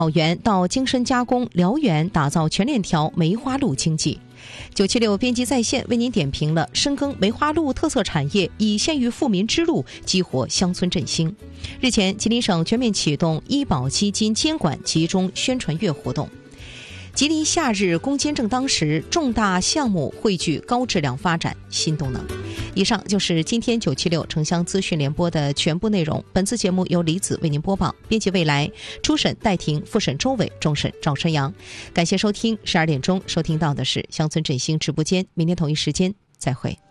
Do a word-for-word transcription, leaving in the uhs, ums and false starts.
草原到精深加工、燎原，打造全链条梅花鹿经济。九七六编辑在线为您点评了深耕梅花鹿特色产业，以县域富民之路激活乡村振兴。日前，吉林省全面启动医保基金监管集中宣传月活动。吉林夏日攻坚正当时，重大项目汇聚高质量发展新动能。以上就是今天九七六城乡资讯联播的全部内容。本次节目由李子为您播报，编辑未来，初审戴婷，复审周伟，终审赵春阳。感谢收听，十二点钟收听到的是乡村振兴直播间，明天同一时间再会。